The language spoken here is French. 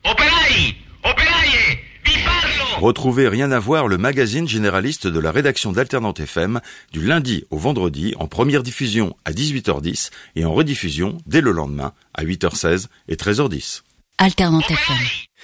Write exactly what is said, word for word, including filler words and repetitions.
Operai! Operaie! Vi parlo! Retrouvez Rien à voir, le magazine généraliste de la rédaction d'Alternante F M, du lundi au vendredi, en première diffusion à dix-huit heures dix et en rediffusion dès le lendemain à huit heures seize et treize heures dix. Alternante F M.